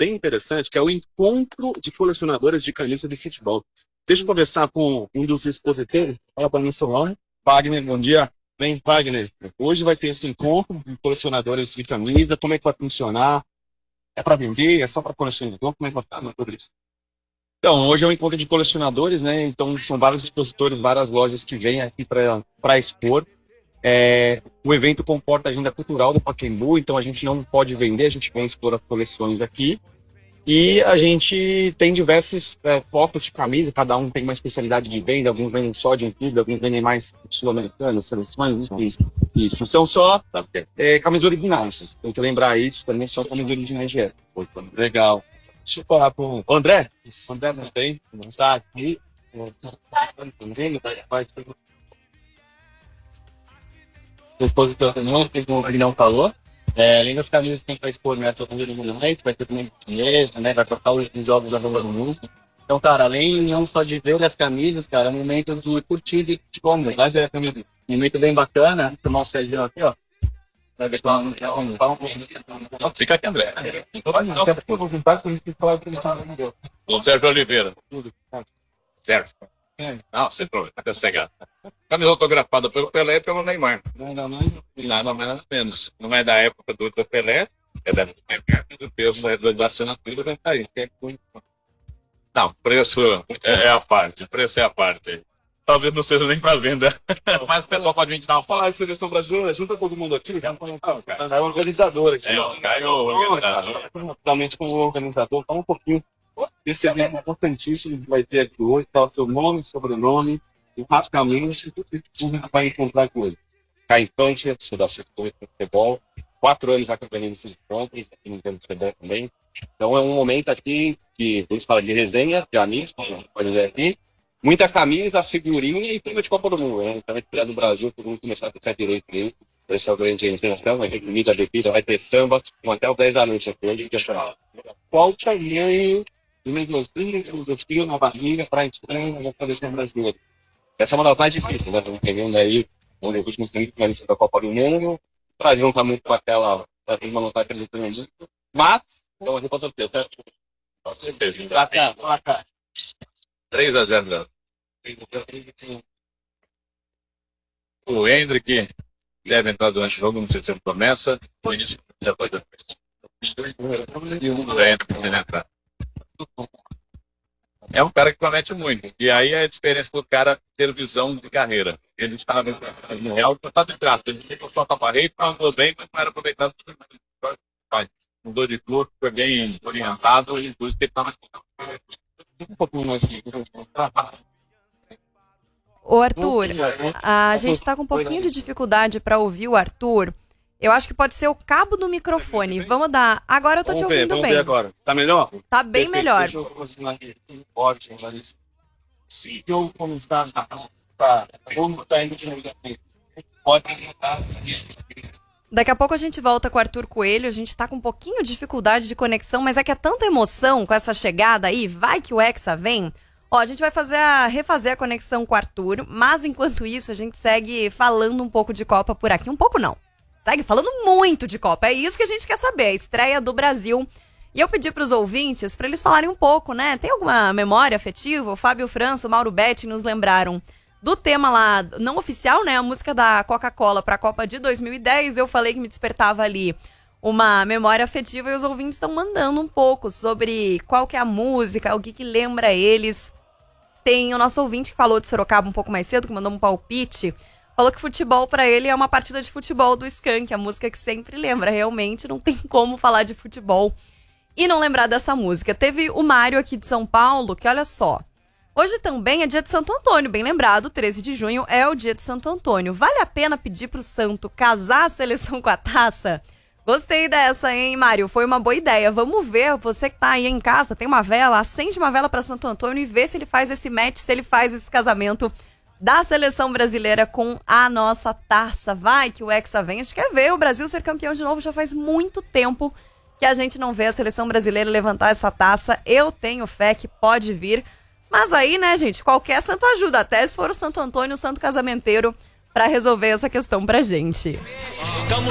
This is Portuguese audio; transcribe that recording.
bem interessante, que é o encontro de colecionadores de camisa de futebol. Deixa eu conversar com um dos expositores. Fala para mim seu nome. Wagner, bom dia. Bem, Wagner, hoje vai ter esse encontro de colecionadores de camisa. Como é que vai funcionar? É para vender? É só para colecionador? Como é que vai funcionar tudo isso? Então, hoje é um encontro de colecionadores, né? Então, são vários expositores, várias lojas que vêm aqui para expor. O evento comporta a agenda cultural do Pacaembu, então a gente não pode vender, a gente vem expor as coleções aqui. E a gente tem diversas fotos de camisa, cada um tem uma especialidade de venda, alguns vendem só de clube, alguns vendem mais sul-americanas, seleções, isso. São só camisas originais, tem que lembrar isso, também são camisas originais de época. Legal. Deixa eu falar com o André. André, não sei, não está aqui. O expositor não tem como ele não falou. Além das camisas que tem para expor, né? Vai ter também chinesa, né? Vai colocar os jogos da Rua do Mundo. Então, cara, além não só de ver as camisas, cara, é um momento de curtir de futebol, né? Mas é um momento bem bacana. Tomar um Sérgio aqui, ó. Vai ver qual fica aqui, André. O Sérgio Oliveira. Sérgio. Não, sem problema, tá cegado. Camisa autografada pelo Pelé e pelo Neymar. Nada mais, nada menos. Não é da época do Pelé, é da época do peso da assinatura, vai cair. Não, preço é a parte. Preço é a parte. Talvez não seja nem para venda. Mas o pessoal pode vir dar uma falar de seleção brasileira, junta todo mundo aqui. É o organizador aqui. Realmente, como organizador, fala um pouquinho. Esse evento é importantíssimo, vai ter aqui hoje, tá o seu nome, sobrenome, e rapidamente você vai encontrar com ele. Caio Infante, sou da Secretaria de Futebol, 4 anos já que eu ganhei nesses encontros, aqui no Campo de Futebol também. Então é um momento aqui que a gente fala de resenha, de amigos, pode ver aqui. Muita camisa, figurinha e clima de Copa do Mundo, né? Então vai ter no Brasil, todo mundo começar a ficar direito mesmo. Esse é o grande intenção, vai ter comida, bebida, vai ter samba, até os 10 da noite aqui, hoje que é qual o tamanho do filosofia na barriga para a estranha da seleção brasileira? Essa é uma das mais difíceis, né? Estamos pegando aí os últimos 30 finalistas da Copa do Mundo, para juntar muito com aquela, para ter uma vontade acreditando. Mas, então, eu vou ter certo? Com certeza. Pra cá. 3-0. O Hendrick deve entrar durante o jogo, não sei se ele começa. O início depois da entrar. É um cara que promete muito. E aí é a diferença do cara ter visão de carreira. Ele estava no Real, está de traço. Ele ficou só com a parede, andou bem, mas não era aproveitado. Mudou de clube, foi bem orientado e por isso que ele estava um pouquinho mais aqui. Ô Arthur, a gente está com um pouquinho de dificuldade para ouvir o Arthur. Eu acho que pode ser o cabo do microfone. Vamos dar. Agora eu tô te ouvindo bem. Vamos ver agora. Tá melhor? Tá bem melhor. Deixa eu aproximar aqui. Ótimo, Larissa. Se eu começar como tá indo de pode tentar. Daqui a pouco a gente volta com o Arthur Coelho. A gente tá com um pouquinho de dificuldade de conexão, mas é que é tanta emoção com essa chegada aí. Vai que o Hexa vem. Ó, a gente vai refazer a conexão com o Arthur, mas enquanto isso a gente segue falando um pouco de Copa por aqui. Um pouco não. Segue falando muito de Copa, é isso que a gente quer saber, a estreia do Brasil. E eu pedi para os ouvintes, para eles falarem um pouco, né? Tem alguma memória afetiva? O Fábio França, o Mauro Betti nos lembraram do tema lá, não oficial, né? A música da Coca-Cola para a Copa de 2010. Eu falei que me despertava ali uma memória afetiva e os ouvintes estão mandando um pouco sobre qual que é a música, o que lembra eles. Tem o nosso ouvinte que falou de Sorocaba um pouco mais cedo, que mandou um palpite. Falou que futebol pra ele é uma partida de futebol do Skank, a música que sempre lembra. Realmente não tem como falar de futebol e não lembrar dessa música. Teve o Mário aqui de São Paulo, que olha só. Hoje também é dia de Santo Antônio, bem lembrado, 13 de junho é o dia de Santo Antônio. Vale a pena pedir pro santo casar a seleção com a taça? Gostei dessa, hein, Mário? Foi uma boa ideia. Vamos ver, você que tá aí em casa, tem uma vela, acende uma vela pra Santo Antônio e vê se ele faz esse match, se ele faz esse casamento da seleção brasileira com a nossa taça. Vai que o Hexa vem. A gente quer ver o Brasil ser campeão de novo. Já faz muito tempo que a gente não vê a seleção brasileira levantar essa taça. Eu tenho fé que pode vir. Mas aí, né, gente, qualquer santo ajuda. Até se for o Santo Antônio, o santo casamenteiro, pra resolver essa questão pra gente.